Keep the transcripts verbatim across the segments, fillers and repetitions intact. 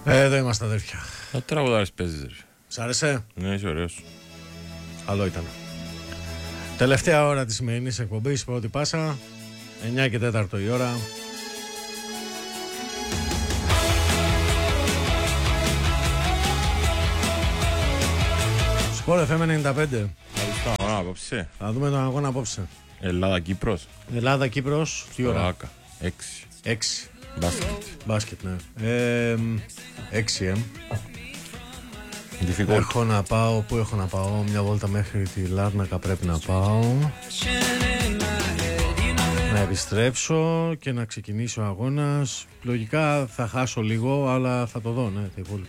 Ε, εδώ είμαστε αδέρφια. Ο τραγουδάρης παίζεις ρε. Σ' άρεσε? Ναι, είσαι ωραίος. Καλό ήταν. Τελευταία ώρα της σημερινής εκπομπής, πρώτη πάσα, εννιά και τέσσερα η ώρα. Σπορ εφ εμ ενενήντα πέντε. Θα αγώνα απόψε. Θα δούμε τον αγώνα απόψε. Ελλάδα-Κύπρος. Ελλάδα-Κύπρος, τι ώρα? Άκα. Έξι. Έξι. Μπάσκετ. Μπάσκετ, ναι. Ε, έξι, ε. Difficult. Έχω να πάω, πού έχω να πάω, μια βόλτα μέχρι τη Λάρνακα πρέπει να πάω. Να επιστρέψω και να ξεκινήσει ο αγώνας. Λογικά θα χάσω λίγο, αλλά θα το δω, ναι, τα υπόλοιπα.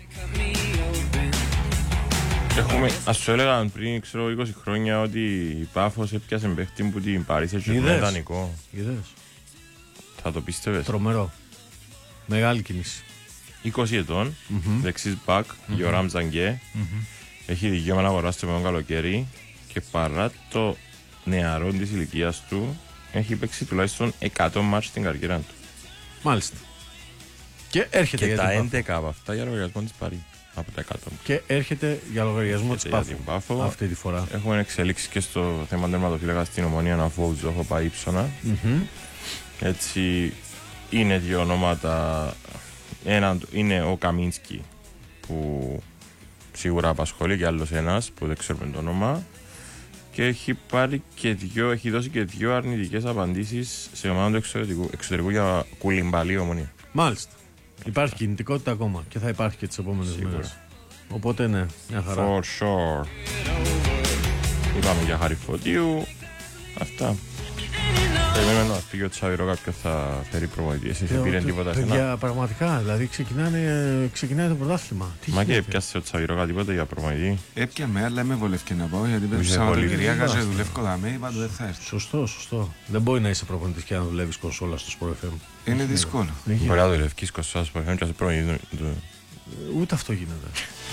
Έχουμε, ας σου έλεγαν πριν, ξέρω, είκοσι χρόνια ότι η Πάφος έπιασε παίχτη που την Παρίσια και τον ιδανικό. Είδες. Θα το πίστευες? Τρομερό. Μεγάλη κίνηση. είκοσι ετών, Mm-hmm. δεξής μπακ, mm-hmm. Γιωράμ Τζαγκέ. Mm-hmm. Έχει δικαίωμα να αγοράσει το μέλλον καλοκαίρι και παρά το νεαρό της ηλικίας του, έχει παίξει τουλάχιστον εκατό μάτς στην καριέρα του. Μάλιστα. Και έρχεται Και για τα την έντεκα από αυτά για λογαριασμό της Παρί. Από τα εκατό. Και έρχεται για λογαριασμό της Πάφου. Πάφο. Αυτή τη φορά. Έχουμε εξελίξει και στο θέμα τερματοφύλακα στην Ομονία, αφού ο Ζόχο πάει ύψονα. Mm-hmm. Έτσι είναι δύο ονόματα. Ένα είναι ο Καμίνσκι που σίγουρα απασχολεί και άλλος ένας που δεν ξέρουμε το όνομα. Και έχει, πάρει και δυο, έχει δώσει και δύο αρνητικές απαντήσεις σε ομάδα του εξωτερικού, εξωτερικού για Κουλιμπαλή Ομονία. Μάλιστα. Υπάρχει κινητικότητα ακόμα και θα υπάρχει και τις επόμενες μέρες. Οπότε ναι, μια χαρά. For sure. Είπαμε για Χαριφωτίου. Αυτά. Περιμένω να φύγει ο Τσαβιρό, κάποιο θα φέρει προπονητή. Εσύ δεν πήρε τίποτα εσένα? Παιδιά, πραγματικά, δηλαδή ξεκινάνε, ξεκινάει το πρωτάθλημα. Μα και έπιασε ο Τσαβιρό τίποτα για προπονητή? Έπια με, αλλά με βολεύκε να πάω γιατί πέφτει Σαββατοκυριακά και δουλεύω δαμέ, είπα του δεν θα έρθει. Σωστό, σωστό. Δεν μπορεί να είσαι προπονητής και να δουλεύεις κονσόλα στο Sport εφ εμ. Είναι δύσκολο. Μπορεί να δουλεύεις κονσόλα στο Sport εφ εμ και να είσαι προπονητή. Ούτε αυτό γίνεται.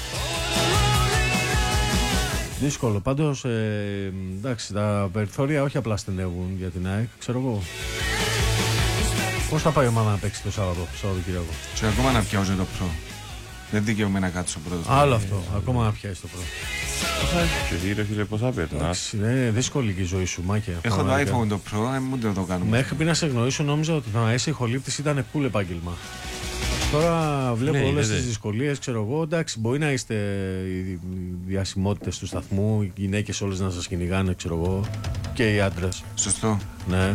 Δύσκολο. Πάντως, ε, εντάξει, τα περιθώρια όχι απλά στενεύουν για την ΑΕΚ, ξέρω εγώ. Πώς θα πάει η ομάδα να παίξει το Σάββατο, Σαββατοκύριακο? Και ακόμα να πιάω το προ. Δεν δικαιούμαι να κάτσω πρώτος. Άλλο αυτό, ακόμα να πιάσει το προ. Και εσύ ρε φίλε πόσα περνάς? Είναι δύσκολη και η ζωή σου, Μάκε. Έχω το iPhone το Pro, δεν μου το κάνουμε. Μέχρι πριν να σε γνωρίσω νόμιζα ότι να είσαι ηχολήπτης ήταν cool επάγγελμα. Τώρα βλέπω ναι, όλες τις δυσκολίες, ξέρω εγώ. Εντάξει, μπορεί να είστε οι διασημότητες του σταθμού, οι γυναίκες όλες να σας κυνηγάνε, ξέρω εγώ, και οι άντρες. Σωστό. Ναι.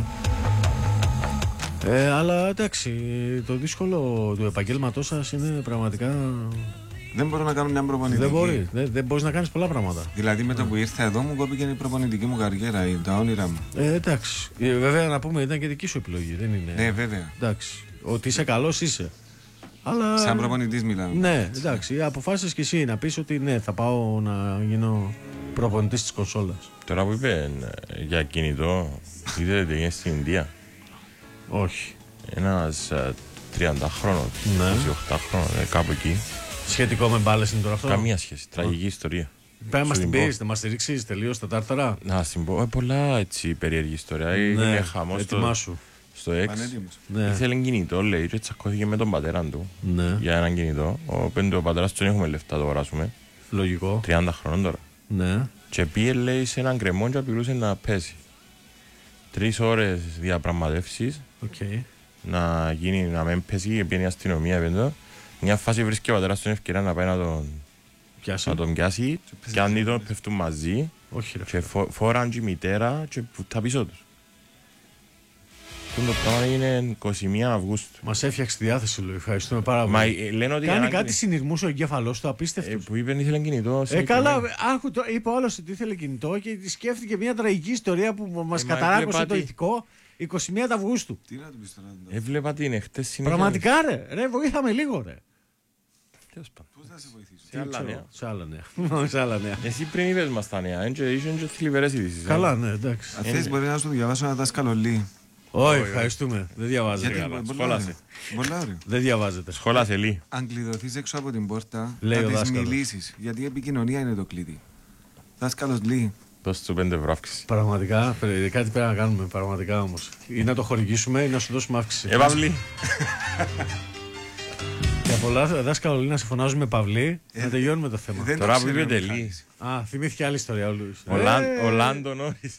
Ε, αλλά εντάξει, το δύσκολο του επαγγέλματός σας είναι πραγματικά. Δεν μπορώ να κάνω μια προπονητική. Δεν μπορεί, δεν, δεν μπορείς να κάνεις πολλά πράγματα. Δηλαδή με το που ήρθα εδώ μου κόπηκε η προπονητική μου καριέρα, τα όνειρα μου. Ε, εντάξει. Ε, βέβαια να πούμε ήταν και δική σου επιλογή, δεν είναι. Ναι, βέβαια. Εντάξει. Ότι είσαι καλός είσαι. Αλλά... Σαν προπονητής μιλάμε. Ναι, εντάξει. Αποφάσισες και εσύ να πεις ότι ναι, θα πάω να γίνω προπονητής της κονσόλας. Τώρα που είπε για κινητό, είδατε τι έγινε στην Ινδία? Όχι. Ένας τριάντα χρόνων, ναι. είκοσι οκτώ χρόνων, κάπου εκεί. Σχετικό με μπάλες είναι τώρα αυτό? Καμία σχέση. Τραγική ιστορία. Πρέπει να μας την πεις, να μας τη ρίξεις τελείως τα τάρταρα. Να στην πω. Ε, πολλά έτσι περίεργη ιστορία. Ναι, είναι χαμός. Ετοιμάσου. Στο X. Ναι. Ήθελε κινητό, λέει, και τσακώθηκε με τον πατέρα του. Ναι. Για έναν κινητό. Ο πέντε ο πατέρας του δεν έχουμε λεφτά, το αγοράσουμε. Λογικό. τριάντα χρόνων τώρα. Ναι. Και πήγε, λέει, σε έναν κρεμό και απειλούσε να πέσει. Τρεις ώρες διαπραγματεύσεις. Okay. Να γίνει, να μην πέσει και πήγαινε η αστυνομία πέντω. Μια φάση βρίσκει ο πατέρας του ευκαιρία να πάει να τον πιάσει, να τον πιάσει και αν τον πέφτουν μαζί. Όχι, ρε, και φο, φόραν και η μητέρα και τα πίσω τους. Το πράγμα είναι είκοσι μία Αυγούστου. Μας έφτιαξε τη διάθεση, Λουί. Ευχαριστούμε πάρα πολύ. Μα, ε, λένε ότι κάνει κάτι συνειρμούς ο εγκέφαλός του, απίστευτος. Ε, που είπε ήθελε κινητό. Ε, καλά, άκου το, είπε όλος ότι ήθελε κινητό και σκέφτηκε μια τραγική ιστορία που μας ε, καταράκωσε το ηθικό είκοσι μία Αυγούστου. Τι να του πεις τώρα? Έβλεπα την εχθές συνέχεια. Πραγματικά ρε, ρε, βοήθαμε λίγο ρε. Πώς θα σε βοηθήσω? Σε άλλα νέα. Σε άλλα νέα. Σε άλλα νέα. Εσύ πριν είπες μας τα νέα, ήσουν και θλιβερές ειδήσεις. Καλά, ναι, εντάξει. Αν θες μπορεί να σου διαβάσω ένα δασκαλολί. Όχι, ευχαριστούμε. Δεν διαβάζετε. Σχόλασε. Δεν διαβάζετε. Σχόλασε λί. Αν κλειδωθείς έξω από την πόρτα, λέει θα τις μιλήσεις. Γιατί η επικοινωνία είναι το κλειδί. Δάσκαλος λί. Δώσ' του πέντε ευρώ αύξηση. Πραγματικά, κάτι πρέπει να κάνουμε. Πραγματικά όμως. Ή να το χορηγήσουμε ή να σου δώσουμε αύξηση. Ε, Παύλη. Και από Πολλά δάσκαλοι να σε φωνάζουν με Παυλή, ε, να τελειώνουμε το θέμα. Ε, τώρα που είπε τελεί. Α, θυμήθηκε άλλη ιστορία όλου. Ο Λάντο Νόρις.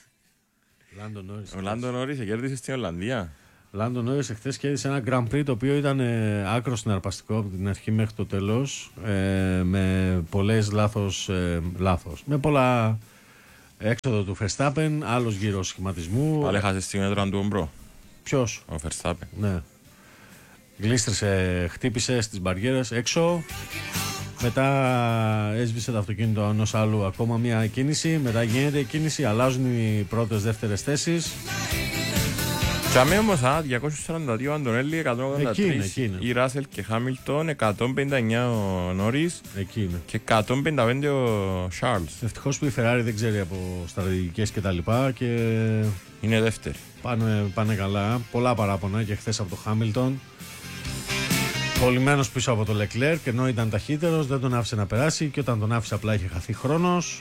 Ο Λάντο Νόρις κέρδισε στην Ολλανδία. Λάντο Νόρις εχθές κέρδισε ένα Grand Prix το οποίο ήταν ε, άκρο συναρπαστικό από την αρχή μέχρι το τέλος. Ε, με πολλές λάθος, ε, λάθος. Με πολλά έξοδο του Verstappen, άλλος γύρος σχηματισμού. Πάλι έχασε στη μέτρα του ομπρό. Ποιος? Ο Verstappen. Ναι. Γλίστρησε, χτύπησε στις μπαριέρες έξω. Μετά έσβησε το αυτοκίνητο ενός άλλου ακόμα μια κίνηση. Μετά γίνεται η κίνηση, αλλάζουν οι πρώτες δεύτερες θέσεις. Τσάμε όμως διακόσιους σαράντα δύο Αντωνέλη, εκατόν ογδόντα τρεις εκεί είναι, εκεί είναι. η Ράσελ και Χάμιλτον, εκατόν πενήντα εννιά ο Νόρις και εκατόν πενήντα πέντε ο Σάρλς. Ευτυχώς που η Ferrari δεν ξέρει από στρατηγικές και τα λοιπά και είναι δεύτερη. Πάνε, πάνε καλά, πολλά παράπονα και χθες από το Χάμιλτον. Κολλημένος πίσω από το Leclerc, ενώ ήταν ταχύτερος, δεν τον άφησε να περάσει και όταν τον άφησε απλά είχε χαθεί χρόνος.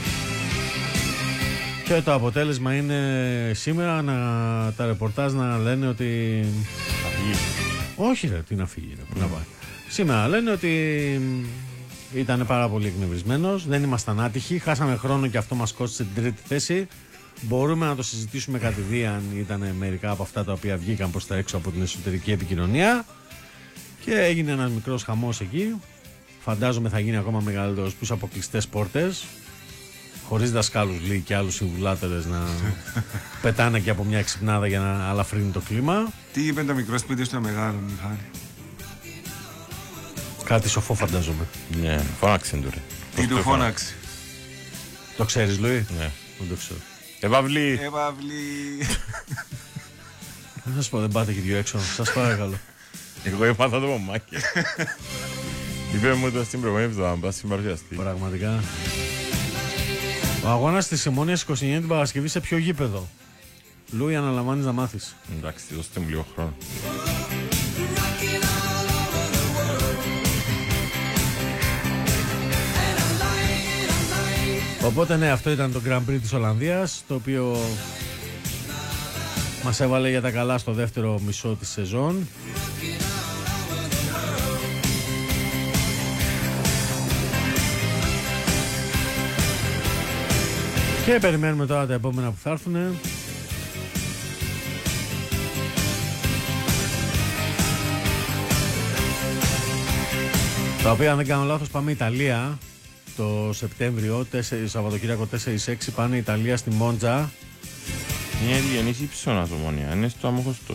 Και το αποτέλεσμα είναι σήμερα να, τα ρεπορτάζ να λένε ότι... Θα φύγει. Όχι ρε, τι να φύγει ρε, mm. να πάει. Σήμερα λένε ότι ήταν πάρα πολύ εκνευρισμένος, δεν ήμασταν άτυχοι, χάσαμε χρόνο και αυτό μας κόστησε την τρίτη θέση. Μπορούμε να το συζητήσουμε κατηδίαν, ήταν μερικά από αυτά τα οποία βγήκαν προς τα έξω από την εσωτερική επικοινωνία. Και έγινε ένας μικρός χαμός εκεί. Φαντάζομαι θα γίνει ακόμα μεγαλύτερος πίσω από κλειστές πόρτες. Χωρίς δασκάλους λέει και άλλους συμβουλάτερες να πετάνε και από μια εξυπνάδα για να αλαφρύνει το κλίμα. Τι είπε το μικρό σπίτι στο μεγάλο, Μιχάλη? Κάτι σοφό φαντάζομαι. Ναι, φώναξε του ρε. Τι του φώναξε? Το ξέρεις Λουί? Ναι. Δεν το ξέρω. Επαυλή. Επαυλή. Δεν σας πω, δεν πάτε και δυο έξω. Σας παρακαλώ. Εγώ έπαθα το μαμάκι. Είπε μου το στην προηγούμενη εβδομάδα, πας στην παρουσιαστή. Πραγματικά. Ο αγώνας της Συμμόνιας είκοσι εννιά την Παρασκευή σε ποιο γήπεδο? Λούι, αναλαμβάνεις να μάθεις. Εντάξει, δώστε μου λίγο χρόνο. Οπότε ναι, αυτό ήταν το Grand Prix της Ολλανδίας, το οποίο μας έβαλε για τα καλά στο δεύτερο μισό της σεζόν. Και περιμένουμε τώρα τα επόμενα που θα έρθουν. Τα οποία αν δεν κάνω λάθος πάμε Ιταλία το Σεπτέμβριο, Σαββατοκύριακο τέσσερα έξι πάνε Ιταλία στη Μόντζα. Είναι ευγενής υψώνας Ομόνια, είναι στο αμοχωστός.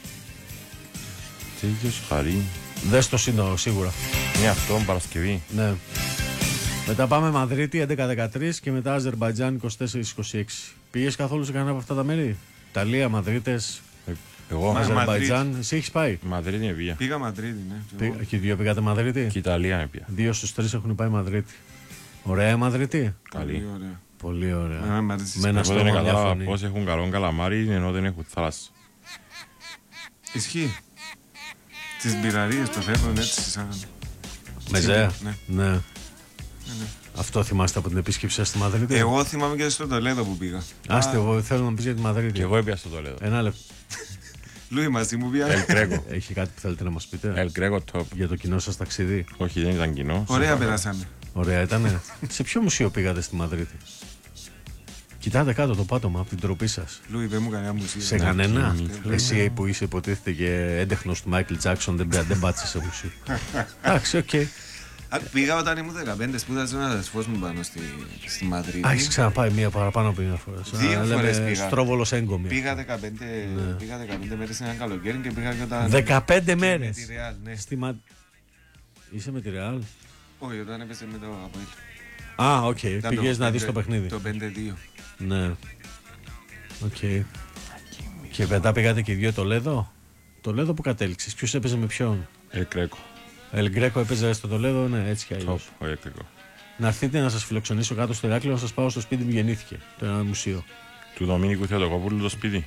Τέτοιος χαρί. Δες το σύντομο σίγουρα. Είναι αυτό Παρασκευή. Ναι. Μετά πάμε Μαδρίτη έντεκα δεκατρείς και μετά Αζερμπαϊτζάν είκοσι τέσσερα είκοσι έξι. Πήγες καθόλου σε κανένα από αυτά τα μέρη? Ιταλία, Μαδρίτες, ε, εγώ Αζερμπαϊτζάν. Εσύ έχεις πάει? Μαδρίτη είναι πήγα. Πήγα Μαδρίτη, ναι. Πή, και οι δύο πήγατε Μαδρίτη? Και Ιταλία είναι πήγα. Δύο στους τρεις έχουν πάει Μαδρίτη. Ωραία Μαδρίτη. Καλή. Ωραία. Πολύ ωραία. Με, με ένα στόμα μια φωνή. Πώς έχουν καλό καλαμάρι ενώ δεν έχουν θάλασσα. Ισχύει. Τις μπειραρίες το φέρνουν έτσι σαν... Μεζέα. Ναι. Ναι. Ναι. Αυτό θυμάστε από την επίσκεψη στη Μαδρίτη? Εγώ θυμάμαι και στο Τολέδο που πήγα. Άστε, εγώ θέλω να μου πεις για τη Μαδρίτη. Και εγώ έπια στο Τολέδο. Ένα λεπτό. Λούι μαζί μου πήγα. Ελ Γκρέκο. Έχει κάτι που θέλετε να μας πείτε? Ελ Γκρέκο top. Για το κοινό σας ταξίδι? Όχι, δεν ήταν κοινό. Ωραία περάσαμε. Ωραία ήτανε. Σε ποιο μουσείο πήγατε στη Μαδρίτη? Κοιτάτε κάτω το πάτωμα από την τροπή σας. Λούι, δεν μου κανένα μουσείο. Σε κανένα? Εσύ που είσαι υποτίθεται και έντεχνος του Μάικλ Τζάκσον δεν πάτησες σε μουσείο. Εντάξει, οκ. Πήγα όταν ήμουν δεκαπέντε, σπούδαζε ο αδερφός μου πάνω στη, στη Μαδρίτη. Α, έχεις ξαναπάει μία παραπάνω από μία φορά? Δύο φορές πήγα. Στρόβολος έγκομη. Πήγα δεκαπέντε, ναι. πήγα δεκαπέντε μέρες ένα καλοκαίρι και πήγα και όταν... δεκαπέντε μέρες! Με τη Ρεάλ, ναι. Στη Μα... Είσαι με τη Ρεάλ? Όχι, όταν έπεσε με το Αποέλ. Α, οκ. Okay. Πήγες να δεις το παιχνίδι. Το πέντε δύο. Ναι. Οκ. Okay. Και μετά πήγατε και οι δύο το Λέδο. Το Λέδο που κατέληξες, ποιος έπαιζε με ποιον? Ελ Γκρέκο. Ελ Γκρέκο έπαιζε στο Τολέδο, ναι, έτσι κι αλλιώς. Ο Ελ Γκρέκο. Να έρθετε να σας φιλοξενήσω κάτω στο Ηράκλειο, να σας πάω στο σπίτι που γεννήθηκε. Το ένα μουσείο. Του Δομήνικου Θεοτοκόπουλου το σπίτι.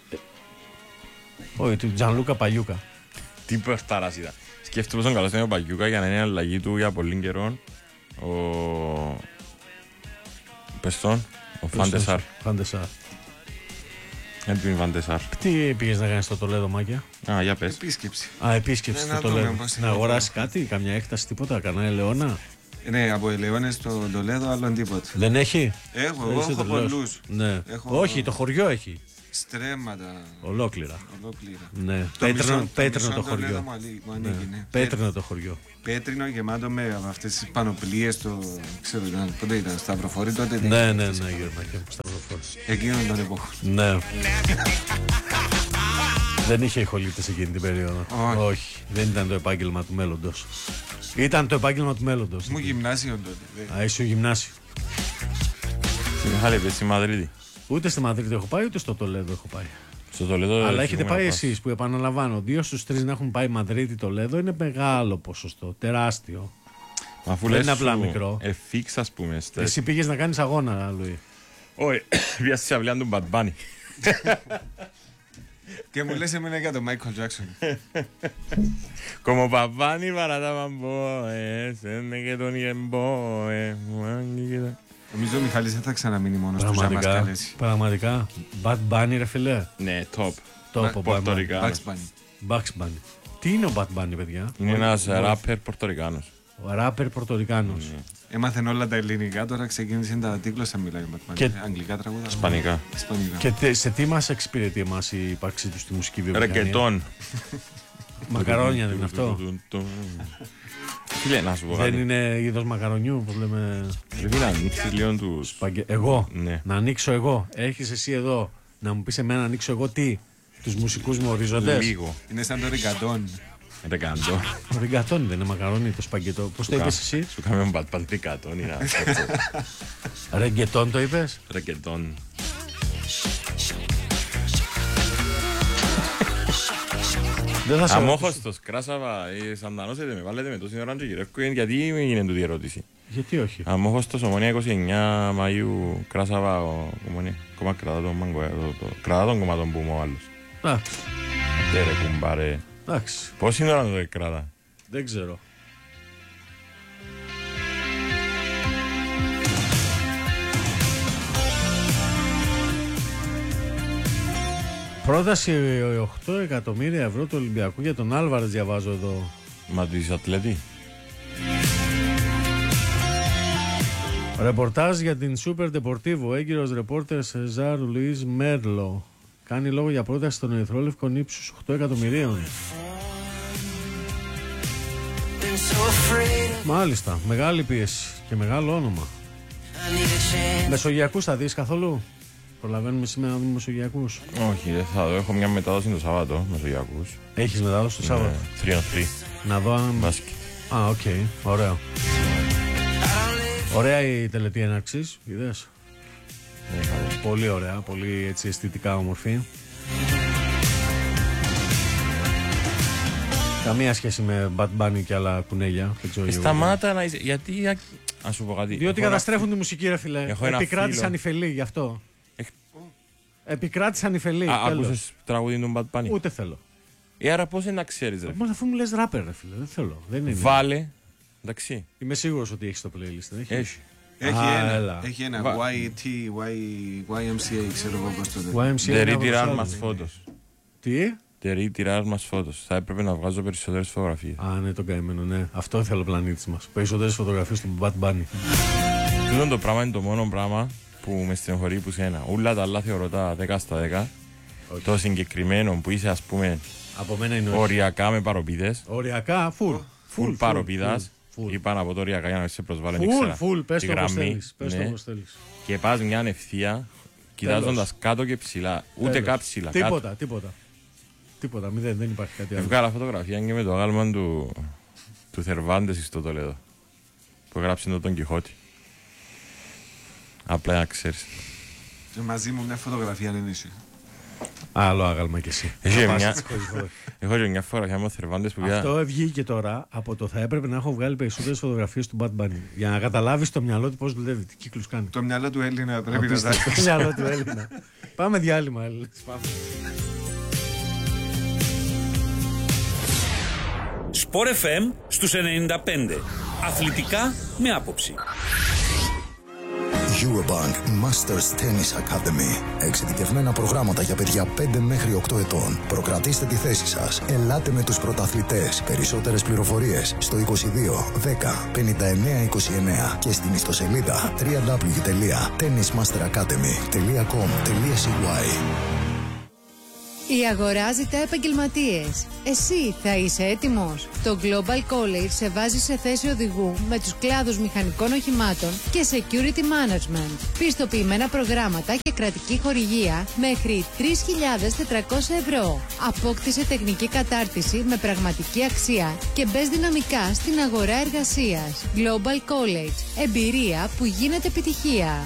Όχι, του Τζανλούκα Παλιούκα. Τι παιχτάρας ήταν. Σκέφτομαι πόσο καλός ήταν ο Παλιούκα για να είναι αλλαγή του για πολύ καιρό. Ο... Πεστόν, ο Φαντεσάρ. Φαντεσάρ. Έντουιν Βαντεσάρ. Τι πήγες να κάνεις στο Τολέδο, Μάκια? Α, για πες. Επίσκεψη. Α, επίσκεψη Ναι, στο να δούμε Τολέδο. πώς Να είναι. αγοράσεις κάτι, καμιά έκταση, τίποτα, κανένα ελαιόνα? Ναι, από ελαιώνες στο Τολέδο, άλλον τίποτα. Δεν έχει? Έχω, εγώ Είσαι έχω τρελός. πολλούς. Ναι. Έχω- Όχι, το χωριό έχει. Στρέμματα. Ολόκληρα. Ολόκληρα. Ναι. Το Πέτρινο, μισό- πέτρινο μισό το Τολέδο χωριό. μου αλή- μου Ναι. ανήκει, ναι. Πέτρινο το χωριό. Πέτρινο γεμάτο με αυτές τις πανοπλίες το. Ξέρω, ήταν, πότε ήταν, Σταυροφόρη τότε. τι- Ναι, ναι, ναι, γύρω Μάκια, Σταυροφόρο. Εκείνον τον εποχών. Ναι. Δεν είχε ηχολήπτες εκείνη την περίοδο. Όχι. Όχι. Δεν ήταν το επάγγελμα του μέλλοντος. Ήταν το επάγγελμα του μέλλοντος. Μου γυμνάσιο τότε. δε. Α, είσαι ο γυμνάσιο. Στη Μιχάλη, πες στη Μαδρίτη. Ούτε στη Μαδρίτη έχω πάει, ούτε στο Τολέδο έχω πάει. Στο Τολέδο. Αλλά έχετε σίγουρα πάει πας. εσείς που επαναλαμβάνω. Δύο στους τρεις να έχουν πάει Μαδρίτη, Τολέδο είναι μεγάλο ποσοστό. Τεράστιο. Μα αφού Δεν λες είναι απλά σου, μικρό. Εφίξ, ας πούμε. στα- Εσύ πήγες να κάνεις αγώνα, Λουί. Όχι, πήγα στη αυλία του Bad Bunny. Και μου λες εμένα για τον Michael Jackson. Como Bad Bunny para τα bamboes, είναι και τον γεμποe. Νομίζω ο Μιχάλης δεν θα ξαναμείνει μόνος του να μας Πραγματικά. καλέσει. Πραγματικά. Bad Bunny, ρε φιλέ. Ναι, top. Το από Bad Bunny. Πορτορικάνος. Bugs Bunny. Bugs Bunny. Τι είναι ο Bad Bunny, παιδιά? Είναι ένας ράπερ Πορτορικάνος. Ο ράπερ Πορτορικάνος. Έμαθαν όλα τα ελληνικά, τώρα ξεκίνησε τα τίγλωσσα να μιλάει με Και- αγγλικά τραγούδα. Ισπανικά. Ισπανικά. Και τε- σε τι μας εξυπηρετεί εμάς η ύπαρξή του στη μουσική βιομηχανία? Ρεγκετόν. Μακαρόνια δεν είναι αυτό? Φίλε, να σου πω Δεν κάτι. είναι είδος μακαρονιού, όπως λέμε. Πρέπει να ανοίξεις λίγο τους... Παγκε... Εγώ. Ναι. Να ανοίξω εγώ. Έχεις εσύ εδώ να μου πεις εμένα να ανοίξω εγώ τι? Τους μουσικούς μου ορίζοντες. Λίγο. Είναι σαν το ριγκαντόν. Ρεγκαντόν. Ο ριγκατόνι δεν είναι μακαρόνι, το σπαγκετό. Πώς το είπες εσύ? Σου κάνουμε Bad Bunny ρεγκαντόν. Ρεγκετόν το είπες? Ρεγκετόν. Δεν θα σε ρωτήσω. Αμόχωστος, κράσαβα, σαντανώσετε με, βάλετε με τόση ώρα και γυρεύκω, γιατί έγινε τούτη η ερώτηση. Γιατί όχι? Αμόχωστος, Ομονία είκοσι εννέα Μαΐου, κράσαβα, Ομονία, κόμμα κρατά τον μάγκο, ε, το- το- κρατά τον κομμάτων που είμαι ο άλλος. Εντάξει. Τε ρε κουμπάρε. Εντάξει. Πώς είναι ώρα να το κράτα? Δεν ξέρω. Πρόταση οκτώ εκατομμύρια ευρώ του Ολυμπιακού για τον Άλβαρες, διαβάζω εδώ. Μα τους Ατλέτη. Ρεπορτάζ για την Super Deportivo. Έγκυρος ρεπόρτερ Σεζάρ Λουίς Μέρλο κάνει λόγο για πρόταση των Ερυθρόλευκων ύψους οκτώ εκατομμυρίων. Μάλιστα, μεγάλη πίεση και μεγάλο όνομα. Μεσογειακούς θα δεις καθόλου? Προλαβαίνουμε σήμερα να δούμε Μεσογειακούς? Όχι, δεν θα δω, έχω μια μετάδοση το Σαββάτο, Μεσογειακούς. Έχεις μετάδοση το Σάββατο? τρία τρία, Να δω αν... μπάσκετ. Α, οκ, ωραίο. Ωραία η τελετή έναρξης, είδες? Πολύ ωραία, πολύ έτσι αισθητικά όμορφη. Καμία σχέση με Bad Bunny και άλλα κουνέλια. Δεν ξέρω Ε, εγώ. Σταμάτα να είσαι, γιατί, α ας σου πω κάτι. Διότι Έχω ένα- καταστρέφουν τη μουσική, ρε φιλέ. Έχω ένα Επικράτησαν φίλο. οι φελοί γι' αυτό. Έχ- Επικράτησαν οι φελοί. Α, τέλος. άκουσες τραγούδι του Bad Bunny. Ούτε θέλω. Ε, άρα πώς είναι να ξέρεις ρε. Μα αφού μου λες ράπερ, ρε φίλε, δεν θέλω. Δεν είναι. Βάλε, εντάξει, Είμαι σίγουρος ότι έχει το playlist. Δεν έχει. έχει. Έχει Α, ένα, έλα. έχει ένα Βα- Y T, Y, Y M C A, ξέρω εγώ πώς το λένε. γουάι εμ σι έι The είναι από retirar το μας Σάββατο. φώτος. Τι? The retirar μας φώτος. Θα έπρεπε να βγάζω περισσότερες φωτογραφίες. Α, ναι, τον καημένο, ναι. Αυτό θέλω ο πλανήτης μας. Περισσότερες φωτογραφίες του Bad Bunny. Τούτο το πράγμα είναι το μόνο πράγμα που με στενοχωρεί που σένα. Ούλα τα άλλα θεωρώ τα δέκα στα δέκα. Όχι. Το συγκεκριμένο που είσαι ας πούμε Από μένα είναι όχι. οριακά με παροπίδες. Οριακά, full. Full παροπίδας. full. Ή πάνω από το οριακά για να μην σε προσβάλλουν. δεν Full, ξέρα. full, πες Τη το όπως γραμμή, θέλεις. Πες το ναι. όπως θέλεις. Και πας μια ευθεία κοιτάζοντας κάτω και ψηλά. Ούτε Τέλος. κάψιλα. Κάτω. Τίποτα, τίποτα. Τίποτα, μηδέν, δεν υπάρχει κάτι άλλο. Έβγαλα φωτογραφία και με το γάλμα του, του Θερβάντες στο Τολέδο. Που έγραψε το Τον Κιχώτη. Απλά να ξέρεις. Ε, Μαζί μου μια φωτογραφία δεν είσαι. Άλλο άγαλμα κι εσύ. Έχει Να πας μια- έτσι χωρίς φωτο- Έχω και μια φωτογραφία με ο Θερβάντες που πήγα. Αυτό βγήκε τώρα από το θα έπρεπε να έχω βγάλει περισσότερες φωτογραφίες του Bad Bunny. Για να καταλάβεις το μυαλό του πώς δουλεύει, τι κύκλους κάνει. Το μυαλό του Έλληνα πρέπει να τα Απίστευτο. Το μυαλό του Έλληνα. Πάμε διάλειμμα, Έλληνες. Πάμε. Σπορ εφ εμ στους ενενήντα πέντε. Αθλητικά με άποψη. Eurobank Masters Tennis Academy. Εξειδικευμένα προγράμματα για παιδιά πέντε μέχρι οκτώ ετών. Προκρατήστε τη θέση σας. Ελάτε με τους πρωταθλητές. Περισσότερες πληροφορίες στο είκοσι δύο δέκα πενήντα εννέα είκοσι εννέα και στην ιστοσελίδα double-u double-u double-u τελεία tennis master academy τελεία com τελεία c y. Η αγορά ζητά επαγγελματίες. Εσύ θα είσαι έτοιμος? Το Global College σε βάζει σε θέση οδηγού με τους κλάδους μηχανικών οχημάτων και Security Management. Πιστοποιημένα προγράμματα και κρατική χορηγία μέχρι τρεις χιλιάδες τετρακόσια ευρώ. Απόκτησε τεχνική κατάρτιση με πραγματική αξία και μπες δυναμικά στην αγορά εργασίας. Global College. Εμπειρία που γίνεται επιτυχία.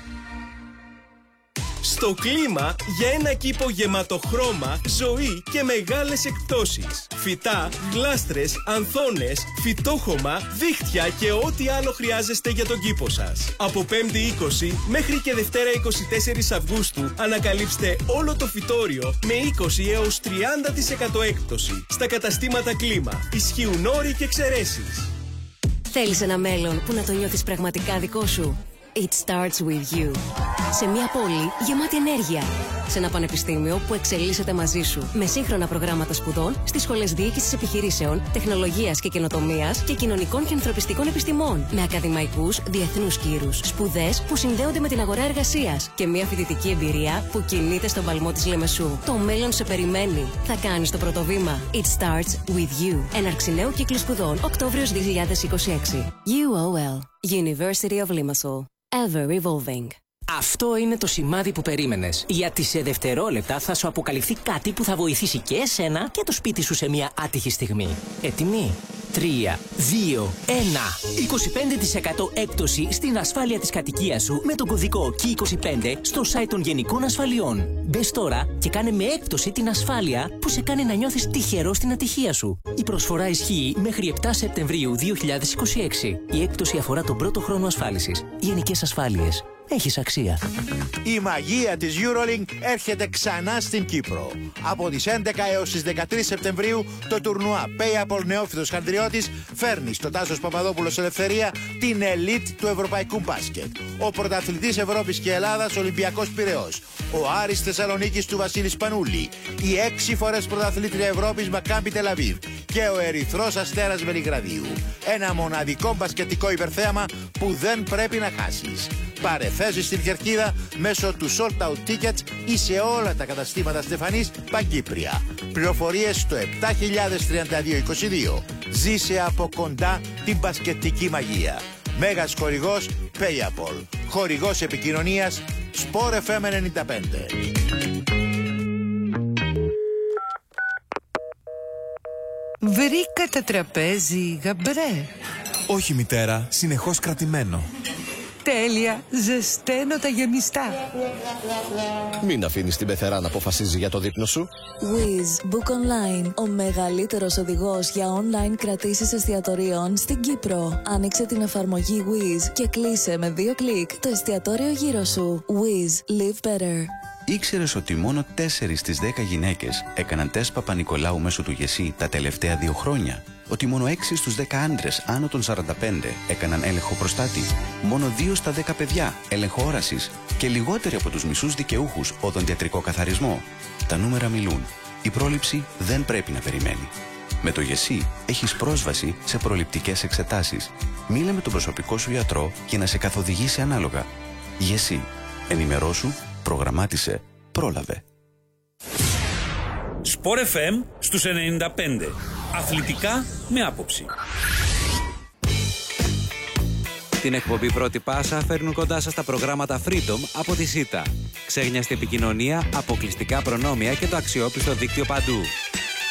Στο κλίμα για ένα κήπο γεμάτο χρώμα, ζωή και μεγάλες εκπτώσεις. Φυτά, γλάστρες, ανθόνες, φυτόχωμα, δίχτυα και ό,τι άλλο χρειάζεστε για τον κήπο σας. Από πέμπτη είκοσι μέχρι και Δευτέρα είκοσι τέσσερις Αυγούστου ανακαλύψτε όλο το φυτόριο με είκοσι έως τριάντα τοις εκατό έκπτωση. Στα καταστήματα κλίμα ισχύουν όροι και εξαιρέσεις. Θέλεις ένα μέλλον που να το νιώθεις πραγματικά δικό σου? It starts with you. Σε μια πόλη γεμάτη ενέργεια. Σε ένα πανεπιστήμιο που εξελίσσεται μαζί σου. Με σύγχρονα προγράμματα σπουδών στις σχολές διοίκησης επιχειρήσεων, τεχνολογίας και καινοτομίας και κοινωνικών και ανθρωπιστικών επιστημών. Με ακαδημαϊκούς διεθνούς κύρους. Σπουδές που συνδέονται με την αγορά εργασίας. Και μια φοιτητική εμπειρία που κινείται στον παλμό της Λεμεσού. Το μέλλον σε περιμένει. Θα κάνεις το πρώτο βήμα. It starts with you. Έναρξη νέου κύκλου σπουδών Οκτώβριος δύο χιλιάδες είκοσι έξι. γιου ο ελ. University of Limassol. Ever evolving. Αυτό είναι το σημάδι που περίμενες. Γιατί σε δευτερόλεπτα θα σου αποκαλυφθεί κάτι που θα βοηθήσει και εσένα και το σπίτι σου σε μια άτυχη στιγμή. Έτοιμοι? τρία, δύο, ένα. είκοσι πέντε τοις εκατό έκπτωση στην ασφάλεια της κατοικίας σου με τον κωδικό κέι είκοσι πέντε στο site των Γενικών Ασφαλιών. Μπες τώρα και κάνε με έκπτωση την ασφάλεια που σε κάνει να νιώθεις τυχερό στην ατυχία σου. Η προσφορά ισχύει μέχρι επτά Σεπτεμβρίου δύο χιλιάδες είκοσι έξι. Η έκπτωση αφορά τον πρώτο χρόνο ασφάλισης. Γενικές Ασφάλειες. Έχεις αξία. Η μαγεία της EuroLink έρχεται ξανά στην Κύπρο. Από τις έντεκα έως τις δεκατρείς Σεπτεμβρίου το τουρνουά Payapal Νεόφυτος Χανδριώτης φέρνει στον Τάσος Παπαδόπουλος Ελευθερία την ελίτ του ευρωπαϊκού μπάσκετ. Ο πρωταθλητής Ευρώπης και Ελλάδας Ολυμπιακός Πειραιώς. Ο Άρης Θεσσαλονίκης του Βασίλη Σπανούλη. Η έξι φορές πρωταθλήτρια Ευρώπης Μακάμπι Τελαβίβ. Και ο Ερυθρός Αστέρας Βελιγραδίου. Ένα μοναδικό μπασκετικό υπερθέαμα που δεν πρέπει να χάσεις. Πάρε θέση στην κερκίδα μέσω του Sold Out Tickets ή σε όλα τα καταστήματα Στεφανής Παγκύπρια. Πληροφορίες στο επτά χιλιάδες τριάντα δύο είκοσι δύο. Ζήσε από κοντά την μπασκετική μαγεία. Μέγας χορηγός Payapal. Χορηγός επικοινωνίας Sport εφ εμ ενενήντα πέντε. Βρήκα τα τραπέζι γαμπρέ. Όχι μητέρα, συνεχώς κρατημένο. Τέλεια, ζεσταίνω τα γεμιστά. Μην αφήνεις την πεθερά να αποφασίζει για το δείπνο σου. Wizz Book Online, ο μεγαλύτερος οδηγός για online κρατήσεις εστιατορίων στην Κύπρο. Άνοιξε την εφαρμογή Wizz και κλείσε με δύο κλικ το εστιατόριο γύρω σου. Wizz, live better. Ήξερες ότι μόνο τέσσερις στις δέκα γυναίκες έκαναν τεστ Παπα-Νικολάου μέσω του ΓΕΣΥ τα τελευταία δύο χρόνια? Ότι μόνο έξι στους δέκα άντρες άνω των σαράντα πέντε έκαναν έλεγχο προστάτη? Μόνο δύο στα δέκα παιδιά έλεγχο όρασης? Και λιγότεροι από τους μισούς δικαιούχους οδοντιατρικό καθαρισμό? Τα νούμερα μιλούν. Η πρόληψη δεν πρέπει να περιμένει. Με το ΓΕΣΥ έχεις πρόσβαση σε προληπτικές εξετάσεις. Μίλα με τον προσωπικό σου γιατρό για να σε καθοδηγήσει ανάλογα. ΓΕΣΥ. Ενημερώσου, προγραμμάτισε, πρόλαβε. Sport εφ εμ στους ενενήντα πέντε. Αθλητικά με άποψη. Την εκπομπή Πρώτη Πάσα φέρνουν κοντά σας τα προγράμματα Freedom από τη ΣΥΤΑ. Ξέγνιαστη επικοινωνία, αποκλειστικά προνόμια και το αξιόπιστο δίκτυο παντού.